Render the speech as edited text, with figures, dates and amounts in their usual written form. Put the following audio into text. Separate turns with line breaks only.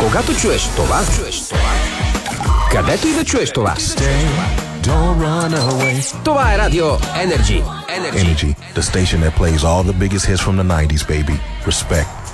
Кога то чуеш това, където и да чуеш това.
Don't run away.
Това е Радио Energy.
Energy, the station that plays all the biggest hits from the 90s, baby. Respect.